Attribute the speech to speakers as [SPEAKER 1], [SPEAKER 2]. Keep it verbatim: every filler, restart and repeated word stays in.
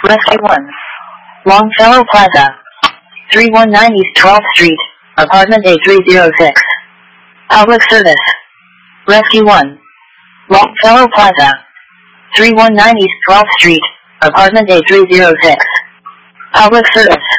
[SPEAKER 1] Rescue one. Longfellow Plaza. three one nine East twelfth Street, Apartment A three oh six. Public service. Rescue one. Longfellow Plaza. three one nine East twelfth Street, Apartment A three oh six. Public service.